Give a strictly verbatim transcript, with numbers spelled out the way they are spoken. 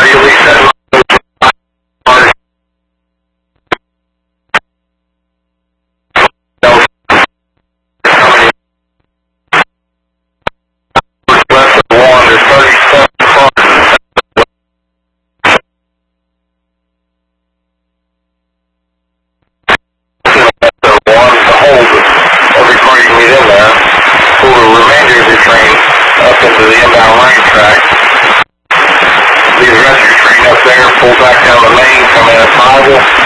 immediately set up west of one. There's thirty-seven cars. One to hold every car you can get in there. Pull the remainder of your train up into the inbound line track. Leave the rest of your train up there, pull back down the main, come in at five.